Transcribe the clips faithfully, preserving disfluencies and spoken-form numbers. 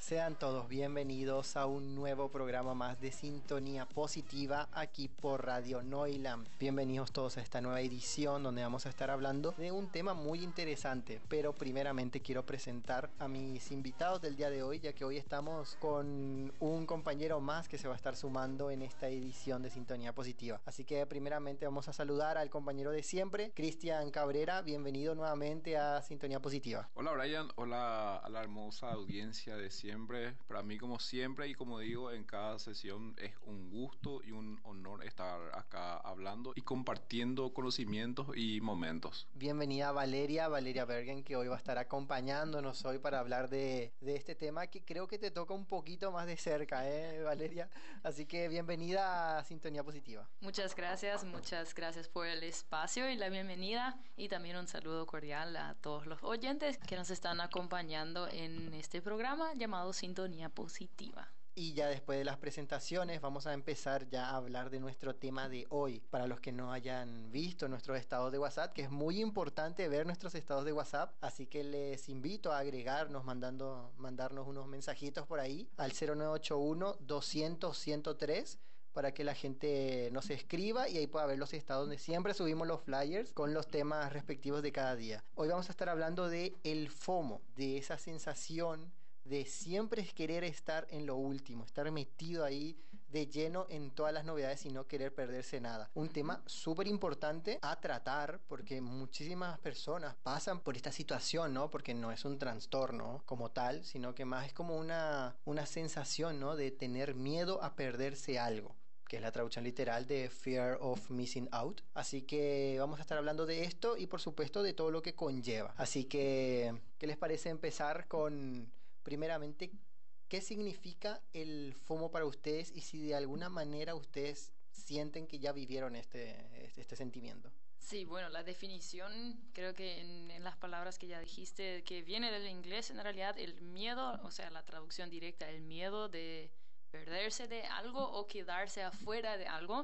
Sean todos bienvenidos a un nuevo programa más de Sintonía Positiva aquí por Radio Noilam. Bienvenidos todos a esta nueva edición donde vamos a estar hablando de un tema muy interesante. Pero primeramente quiero presentar a mis invitados del día de hoy, ya que hoy estamos con un compañero más que se va a estar sumando en esta edición de Sintonía Positiva. Así que primeramente vamos a saludar al compañero de siempre, Cristian Cabrera. Bienvenido nuevamente a Sintonía Positiva. Hola Brian, hola a la hermosa audiencia de siempre. Para mí, como siempre, y como digo, en cada sesión es un gusto y un honor estar acá hablando y compartiendo conocimientos y momentos. Bienvenida Valeria, Valeria Bergen, que hoy va a estar acompañándonos hoy para hablar de, de este tema que creo que te toca un poquito más de cerca, ¿eh, Valeria? Así que bienvenida a Sintonía Positiva. Muchas gracias, muchas gracias por el espacio y la bienvenida, y también un saludo cordial a todos los oyentes que nos están acompañando en este programa llamado Sintonía Positiva. Y ya después de las presentaciones vamos a empezar ya a hablar de nuestro tema de hoy. Para los que no hayan visto nuestros estados de WhatsApp, que es muy importante ver nuestros estados de WhatsApp, así que les invito a agregarnos, mandando, mandarnos unos mensajitos por ahí al cero nueve ocho uno doscientos ciento tres para que la gente nos escriba y ahí pueda ver los estados donde siempre subimos los flyers con los temas respectivos de cada día. Hoy vamos a estar hablando de el FOMO, de esa sensación de siempre querer estar en lo último, estar metido ahí de lleno en todas las novedades y no querer perderse nada. Un tema súper importante a tratar porque muchísimas personas pasan por esta situación, ¿no? Porque no es un trastorno como tal, sino que más es como una, una sensación, ¿no? De tener miedo a perderse algo, que es la traducción literal de Fear of Missing Out. Así que vamos a estar hablando de esto y por supuesto de todo lo que conlleva. Así que, ¿qué les parece empezar con, primeramente, qué significa el FOMO para ustedes y si de alguna manera ustedes sienten que ya vivieron este, este, este sentimiento? Sí, bueno, la definición creo que en, en las palabras que ya dijiste, que viene del inglés, en realidad el miedo, o sea, la traducción directa, el miedo de perderse de algo o quedarse afuera de algo.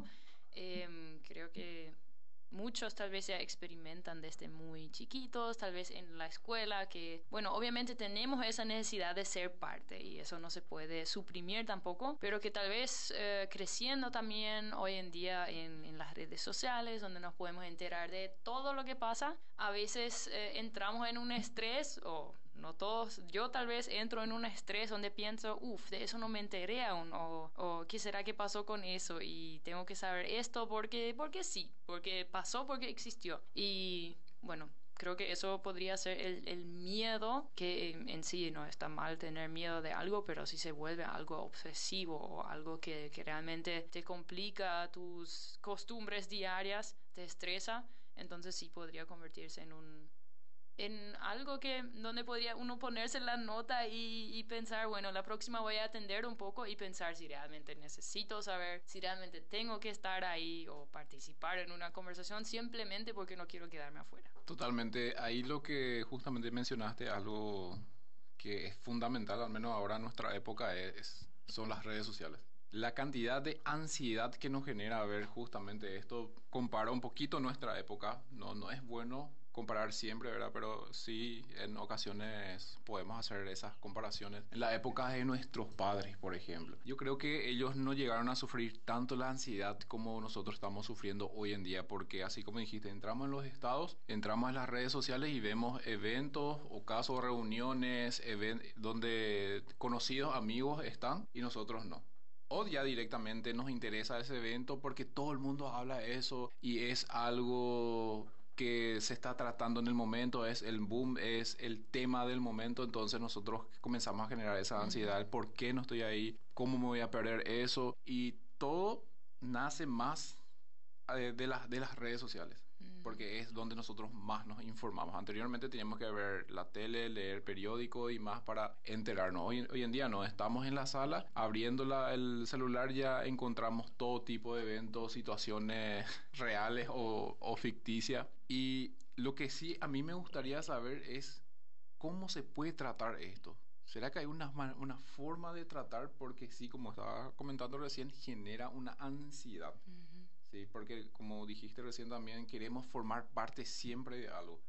Eh, creo que muchos tal vez ya experimentan desde muy chiquitos, tal vez en la escuela, que, bueno, obviamente tenemos esa necesidad de ser parte y eso no se puede suprimir tampoco, pero que tal vez eh, creciendo también hoy en día en, en las redes sociales, donde nos podemos enterar de todo lo que pasa, a veces eh, entramos en un estrés, o no todos, yo tal vez entro en un estrés donde pienso, uff, de eso no me enteré aún, o, o qué será que pasó con eso y tengo que saber esto porque, porque sí, porque pasó, porque existió. Y bueno, creo que eso podría ser el, el miedo, que en, en sí no está mal tener miedo de algo, pero si se vuelve algo obsesivo o algo que, que realmente te complica tus costumbres diarias, te estresa, entonces sí podría convertirse en un en algo que donde podría uno ponerse la nota y, y pensar, bueno, la próxima voy a atender un poco y pensar si realmente necesito saber, si realmente tengo que estar ahí o participar en una conversación simplemente porque no quiero quedarme afuera. Totalmente. Ahí lo que justamente mencionaste, algo que es fundamental, al menos ahora en nuestra época, es, son las redes sociales. La cantidad de ansiedad que nos genera ver justamente esto compara un poquito nuestra época. No, no es bueno comparar siempre, ¿verdad? Pero sí, en ocasiones podemos hacer esas comparaciones. En la época de nuestros padres, por ejemplo, yo creo que ellos no llegaron a sufrir tanto la ansiedad como nosotros estamos sufriendo hoy en día, porque así como dijiste, entramos en los estados, entramos en las redes sociales y vemos eventos o casos, reuniones, event- donde conocidos amigos están y nosotros no. O ya directamente nos interesa ese evento porque todo el mundo habla de eso y es algo que se está tratando en el momento, es el boom, es el tema del momento. Entonces nosotros comenzamos a generar esa ansiedad, el por qué no estoy ahí, cómo me voy a perder eso, y todo nace más de, de, las, de las redes sociales, mm. porque es donde nosotros más nos informamos. Anteriormente teníamos que ver la tele, leer periódico y más para enterarnos. Hoy, hoy en día no, estamos en la sala, abriendo la, el celular ya encontramos todo tipo de eventos, situaciones reales o, o ficticias. Y lo que sí a mí me gustaría saber es cómo se puede tratar esto. ¿Será que hay una, una forma de tratar? Porque sí, como estaba comentando recién, genera una ansiedad. Uh-huh. Sí, porque como dijiste recién también, queremos formar parte siempre de algo.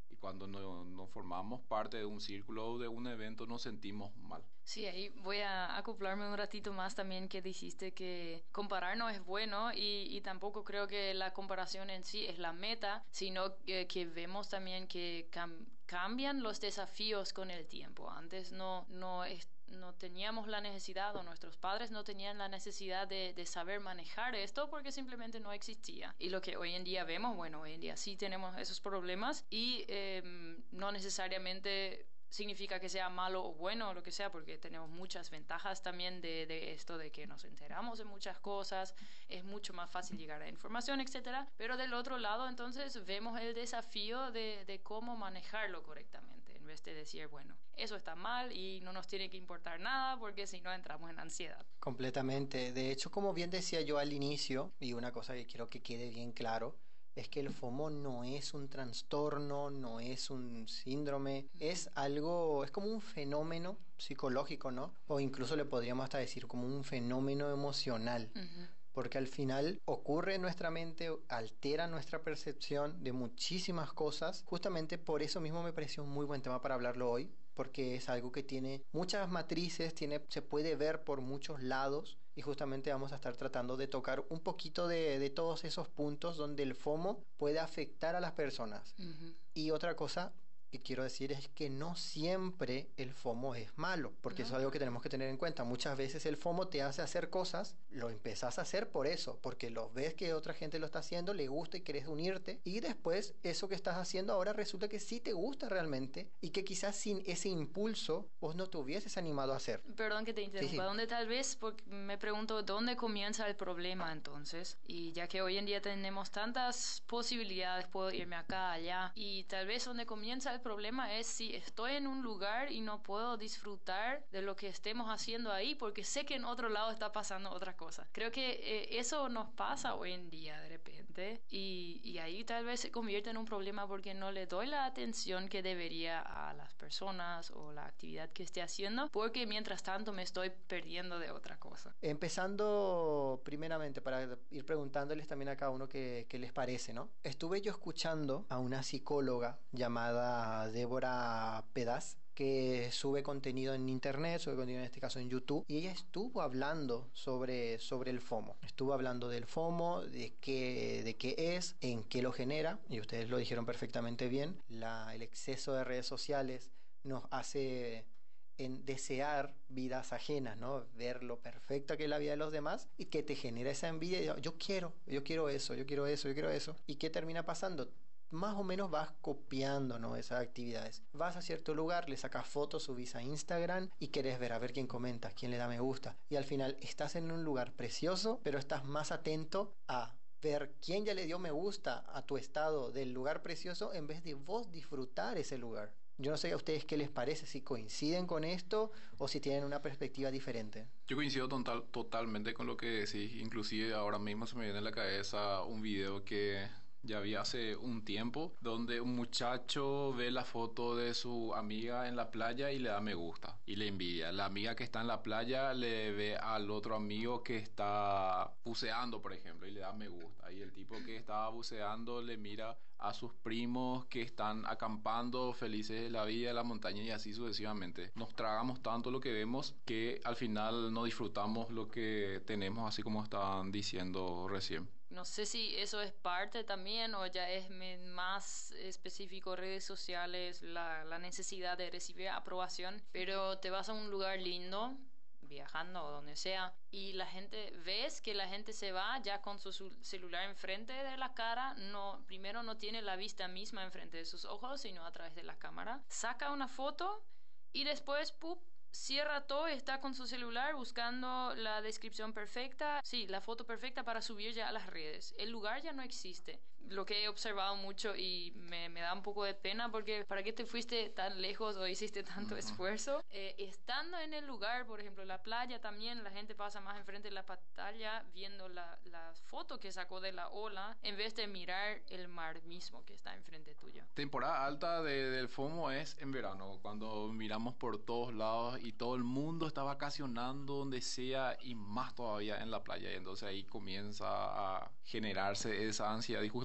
Y cuando no, no formamos parte de un círculo o de un evento nos sentimos mal. Sí, ahí voy a acoplarme un ratito más también que dijiste que comparar no es bueno y, y tampoco creo que la comparación en sí es la meta, sino que, que vemos también que cam- cambian los desafíos con el tiempo. Antes no, no, es, no teníamos la necesidad o nuestros padres no tenían la necesidad de, de saber manejar esto porque simplemente no existía. Y lo que hoy en día vemos, bueno, hoy en día sí tenemos esos problemas y eh, no necesariamente significa que sea malo o bueno o lo que sea, porque tenemos muchas ventajas también de, de esto de que nos enteramos de muchas cosas, es mucho más fácil llegar a información, etcétera. Pero del otro lado, entonces, vemos el desafío de, de cómo manejarlo correctamente, en vez de decir, bueno, eso está mal y no nos tiene que importar nada, porque si no entramos en ansiedad. Completamente. De hecho, como bien decía yo al inicio, y una cosa que quiero que quede bien claro, es que el FOMO no es un trastorno, no es un síndrome, es algo, es como un fenómeno psicológico, ¿no? O incluso le podríamos hasta decir como un fenómeno emocional. Uh-huh. Porque al final ocurre en nuestra mente, altera nuestra percepción de muchísimas cosas. Justamente por eso mismo me pareció un muy buen tema para hablarlo hoy, porque es algo que tiene muchas matrices, tiene, se puede ver por muchos lados y justamente vamos a estar tratando de tocar un poquito de, de todos esos puntos donde el FOMO puede afectar a las personas. Uh-huh. Y otra cosa que quiero decir es que no siempre el FOMO es malo, porque No. eso es algo que tenemos que tener en cuenta. Muchas veces el FOMO te hace hacer cosas, lo empezás a hacer por eso, porque lo ves que otra gente lo está haciendo, le gusta y querés unirte, y después eso que estás haciendo ahora resulta que sí te gusta realmente, y que quizás sin ese impulso vos no te hubieses animado a hacer. Perdón que te interrumpa, Sí, sí. ¿dónde tal vez? Porque me pregunto, ¿dónde comienza el problema entonces? Y ya que hoy en día tenemos tantas posibilidades, puedo irme acá, allá, y tal vez donde comienza el problema es si estoy en un lugar y no puedo disfrutar de lo que estemos haciendo ahí porque sé que en otro lado está pasando otra cosa. Creo que eh, eso nos pasa hoy en día de repente y, y ahí tal vez se convierte en un problema porque no le doy la atención que debería a las personas o la actividad que esté haciendo porque mientras tanto me estoy perdiendo de otra cosa. Empezando primeramente para ir preguntándoles también a cada uno qué, qué les parece, ¿no? Estuve yo escuchando a una psicóloga llamada Débora Pedaz, que sube contenido en internet, sube contenido en este caso en YouTube, y ella estuvo hablando sobre, sobre el FOMO. Estuvo hablando del FOMO, de qué, de qué es, en qué lo genera, y ustedes lo dijeron perfectamente bien. La, el exceso de redes sociales nos hace en desear vidas ajenas, ¿no? Ver lo perfecta que es la vida de los demás y que te genera esa envidia. Yo quiero, yo quiero eso, yo quiero eso, yo quiero eso. ¿Y qué termina pasando? Más o menos vas copiando, ¿no? Esas actividades. Vas a cierto lugar, le sacas fotos, subís a Instagram y querés ver a ver quién comenta, quién le da me gusta. Y al final estás en un lugar precioso, pero estás más atento a ver quién ya le dio me gusta a tu estado del lugar precioso en vez de vos disfrutar ese lugar. Yo no sé a ustedes qué les parece, si coinciden con esto o si tienen una perspectiva diferente. Yo coincido total, totalmente con lo que decís. Inclusive ahora mismo se me viene a la cabeza un video que ya vi hace un tiempo, donde un muchacho ve la foto de su amiga en la playa y le da me gusta y le envidia. La amiga que está en la playa le ve al otro amigo que está buceando, por ejemplo, y le da me gusta. Y el tipo que estaba buceando le mira a sus primos que están acampando felices de la vida, de la montaña y así sucesivamente. Nos tragamos tanto lo que vemos que al final no disfrutamos lo que tenemos, así como estaban diciendo recién. No sé si eso es parte también o ya es más específico redes sociales, la, la necesidad de recibir aprobación, pero te vas a un lugar lindo, viajando o donde sea, y la gente, ves que la gente se va ya con su celular enfrente de la cara, no, primero no tiene la vista misma enfrente de sus ojos, sino a través de la cámara, saca una foto y después, ¡pup!, cierra todo y está con su celular buscando la descripción perfecta, sí, la foto perfecta para subir ya a las redes. El lugar ya no existe. Lo que he observado mucho y me, me da un poco de pena porque ¿para qué te fuiste tan lejos o hiciste tanto esfuerzo? Eh, estando en el lugar, por ejemplo, la playa también, la gente pasa más enfrente de la pantalla viendo la, la foto que sacó de la ola en vez de mirar el mar mismo que está enfrente tuyo. Temporada alta de, del FOMO es en verano, cuando miramos por todos lados y todo el mundo está vacacionando donde sea y más todavía en la playa. Y entonces ahí comienza a generarse esa ansiedad y justamente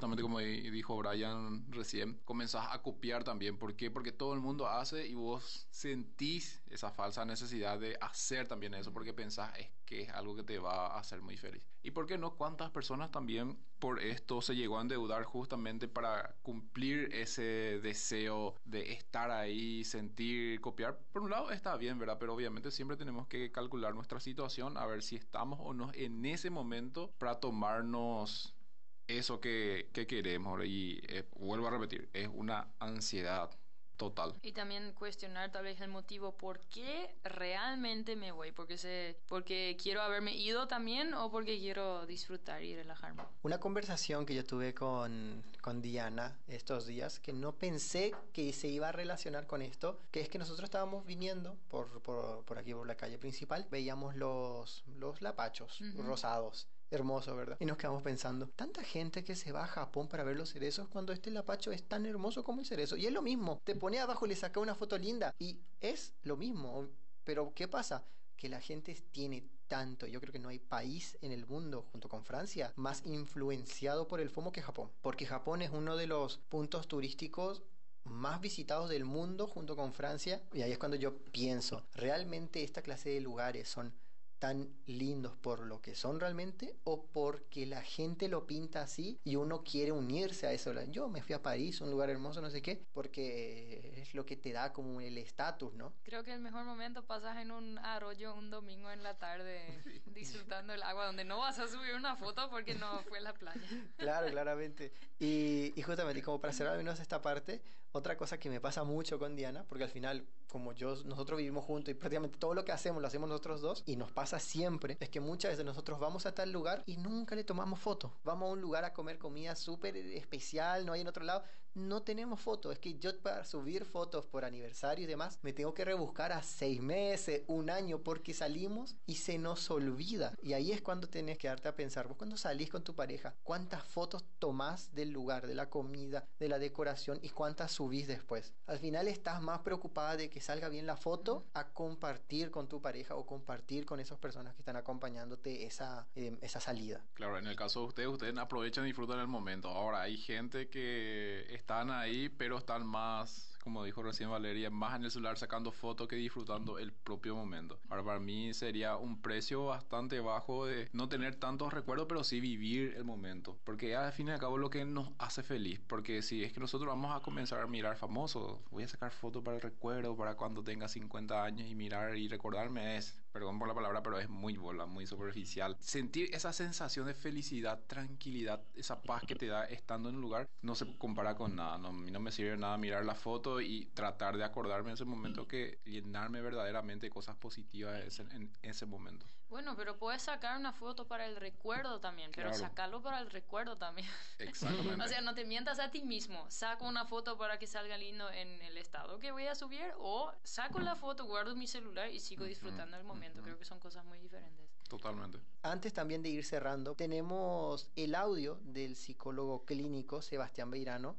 justamente como di- dijo Brian recién, comenzás a copiar también. ¿Por qué? Porque todo el mundo hace y vos sentís esa falsa necesidad de hacer también eso porque pensás es que es algo que te va a hacer muy feliz. ¿Y por qué no? ¿Cuántas personas también por esto se llegó a endeudar justamente para cumplir ese deseo de estar ahí, sentir, copiar? Por un lado está bien, ¿verdad? Pero obviamente siempre tenemos que calcular nuestra situación a ver si estamos o no en ese momento para tomarnos eso que, que queremos. ¿Verdad? Y eh, vuelvo a repetir, es una ansiedad total. Y también cuestionar tal vez el motivo por qué realmente me voy, porque se, porque quiero haberme ido también o porque quiero disfrutar y relajarme. Una conversación que yo tuve con, con Diana estos días, que no pensé que se iba a relacionar con esto, que es que nosotros estábamos viniendo por, por, por aquí, por la calle principal, veíamos los, los lapachos Ujú. rosados. Hermoso, ¿verdad? Y nos quedamos pensando, tanta gente que se va a Japón para ver los cerezos cuando este lapacho es tan hermoso como el cerezo. Y es lo mismo, te pone abajo y le saca una foto linda. Y es lo mismo. Pero ¿qué pasa? Que la gente tiene tanto, yo creo que no hay país en el mundo, junto con Francia, más influenciado por el FOMO que Japón. Porque Japón es uno de los puntos turísticos más visitados del mundo junto con Francia. Y ahí es cuando yo pienso, ¿realmente esta clase de lugares son tan lindos por lo que son realmente o porque la gente lo pinta así y uno quiere unirse a eso? Yo me fui a París, un lugar hermoso, no sé qué, porque es lo que te da como el estatus, ¿no? Creo que el mejor momento pasas en un arroyo un domingo en la tarde disfrutando el agua donde no vas a subir una foto porque no fue a la playa. Claro, claramente. Y, y justamente, y como para cerrar al menos esta parte, otra cosa que me pasa mucho con Diana, porque al final, como yo, nosotros vivimos juntos y prácticamente todo lo que hacemos lo hacemos nosotros dos, y nos pasa siempre, es que muchas veces nosotros vamos a tal lugar y nunca le tomamos foto. Vamos a un lugar a comer comida súper especial, no hay en otro lado, no tenemos fotos. Es que yo para subir fotos por aniversario y demás, me tengo que rebuscar a seis meses, un año, porque salimos y se nos olvida. Y ahí es cuando tenés que darte a pensar, vos cuando salís con tu pareja, ¿cuántas fotos tomás del lugar, de la comida, de la decoración y cuántas subís después? Al final estás más preocupada de que salga bien la foto a compartir con tu pareja o compartir con esas personas que están acompañándote esa, eh, esa salida. Claro, en el caso de ustedes, ustedes aprovechan y disfrutan el momento. Ahora, hay gente que están ahí, pero están más, como dijo recién Valeria, más en el celular sacando fotos que disfrutando el propio momento. Ahora, para mí sería un precio bastante bajo de no tener tantos recuerdos, pero sí vivir el momento. Porque al fin y al cabo lo que nos hace feliz. Porque si es que nosotros vamos a comenzar a mirar famosos, voy a sacar fotos para el recuerdo, para cuando tenga cincuenta años y mirar y recordarme es... Perdón por la palabra, pero es muy bola, muy superficial. Sentir esa sensación de felicidad, tranquilidad, esa paz que te da estando en un lugar, no se compara con nada. No, a mí no me sirve nada mirar la foto y tratar de acordarme en ese momento que llenarme verdaderamente de cosas positivas en, en ese momento. Bueno, pero puedes sacar una foto para el recuerdo también, pero Claro. sacarlo para el recuerdo también. Exactamente. O sea, no te mientas a ti mismo. Saco una foto para que salga lindo en el estado que voy a subir o saco la foto, guardo mi celular y sigo disfrutando el momento. Creo que son cosas muy diferentes. Totalmente. Antes también de ir cerrando, tenemos el audio del psicólogo clínico Sebastián Beirano,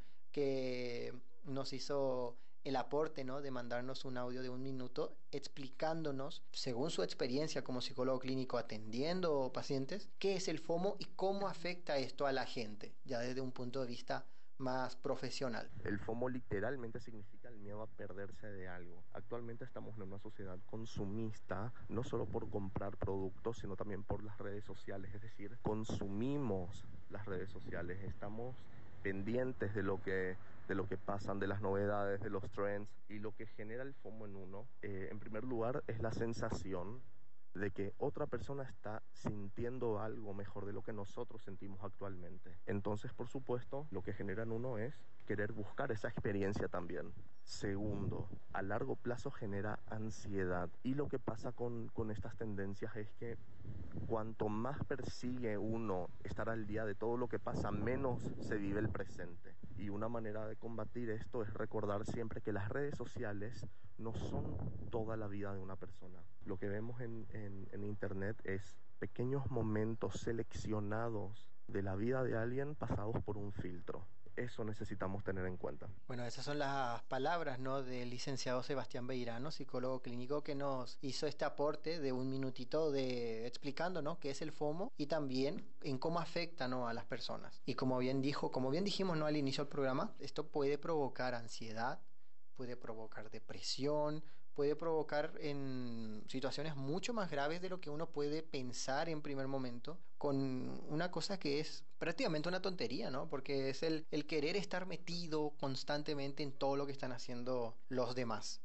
que nos hizo el aporte, ¿no?, de mandarnos un audio de un minuto explicándonos, según su experiencia como psicólogo clínico atendiendo pacientes, qué es el FOMO y cómo afecta esto a la gente, ya desde un punto de vista más profesional. El FOMO literalmente significa el miedo a perderse de algo. Actualmente estamos en una sociedad consumista, no solo por comprar productos, sino también por las redes sociales. Es decir, consumimos las redes sociales, estamos pendientes de lo que, de lo que pasan, de las novedades, de los trends. Y lo que genera el FOMO en uno, eh, en primer lugar, es la sensación de que otra persona está sintiendo algo mejor de lo que nosotros sentimos actualmente. Entonces, por supuesto, lo que genera en uno es querer buscar esa experiencia también. Segundo, a largo plazo genera ansiedad. Y lo que pasa con, con estas tendencias es que cuanto más persigue uno estar al día de todo lo que pasa, menos se vive el presente. Y una manera de combatir esto es recordar siempre que las redes sociales no son toda la vida de una persona. Lo que vemos en, en, en internet es pequeños momentos seleccionados de la vida de alguien pasados por un filtro. Eso necesitamos tener en cuenta. Bueno, esas son las palabras, ¿no?, del licenciado Sebastián Beirano, psicólogo clínico, que nos hizo este aporte de un minutito de explicando, ¿no?, qué es el FOMO y también en cómo afecta, ¿no?, a las personas. Y como bien dijo, como bien dijimos, ¿no?, al inicio del programa, esto puede provocar ansiedad, puede provocar depresión, puede provocar en situaciones mucho más graves de lo que uno puede pensar en primer momento, con una cosa que es prácticamente una tontería, ¿no? Porque es el, el querer estar metido constantemente en todo lo que están haciendo los demás.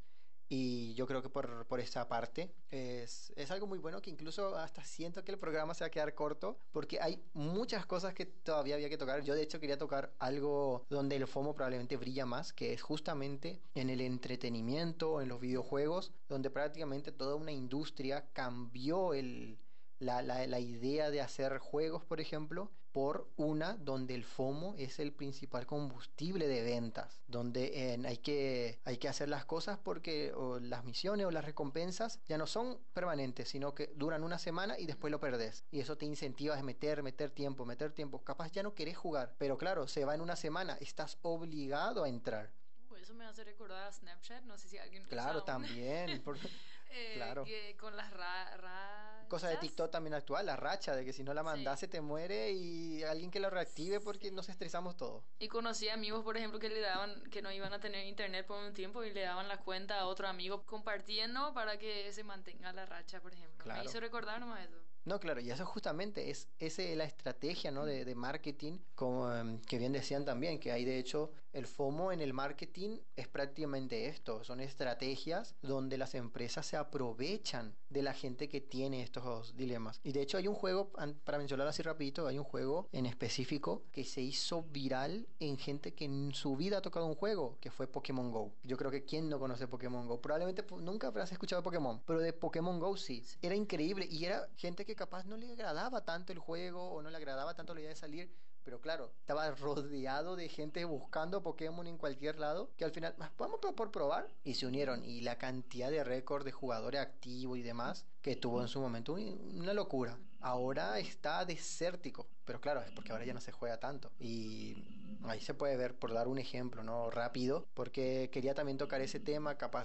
Y yo creo que por, por esa parte es, es algo muy bueno, que incluso hasta siento que el programa se va a quedar corto, porque hay muchas cosas que todavía había que tocar. Yo de hecho quería tocar algo donde el FOMO probablemente brilla más, que es justamente en el entretenimiento, en los videojuegos, donde prácticamente toda una industria cambió el, la, la, la idea de hacer juegos, por ejemplo, por una donde el FOMO es el principal combustible de ventas, donde eh, hay que, hay que hacer las cosas porque o las misiones o las recompensas ya no son permanentes, sino que duran una semana y después lo perdés. Y eso te incentiva a meter, meter tiempo, meter tiempo. Capaz ya no querés jugar, pero claro, se va en una semana, estás obligado a entrar. Uh, eso me hace recordar a Snapchat, no sé si alguien Claro, usa aún. también. por- Eh, claro. que con las ra rachas. Cosa de TikTok también actual, la racha, de que si no la mandás Sí. se te muere y alguien que lo reactive porque nos estresamos todos. Y conocí amigos, por ejemplo, que le daban, que no iban a tener internet por un tiempo y le daban la cuenta a otro amigo compartiendo para que se mantenga la racha, por ejemplo. Claro. Me hizo recordar nomás eso. No, claro, y eso justamente es ese la estrategia, ¿no?, de, de marketing, como em, que bien decían también, que hay de hecho el FOMO en el marketing es prácticamente esto, son estrategias donde las empresas se aprovechan de la gente que tiene estos dilemas. Y de hecho hay un juego, an- para mencionarlo así rapidito, hay un juego en específico que se hizo viral en gente que en su vida ha tocado un juego, que fue Pokémon Go. Yo creo que ¿quién no conoce Pokémon Go? Probablemente pu- nunca habrás escuchado de Pokémon, pero de Pokémon Go sí. Era increíble y era gente que capaz no le agradaba tanto el juego o no le agradaba tanto la idea de salir, pero claro, estaba rodeado de gente buscando Pokémon en cualquier lado, que al final, "Ah, vamos por, por probar", y se unieron. Y la cantidad de récord de jugadores activos y demás que tuvo en su momento, un- una locura. Ahora está desértico, pero claro, es porque ahora ya no se juega tanto. Y ahí se puede ver, por dar un ejemplo, ¿no?, rápido, porque quería también tocar ese tema, capaz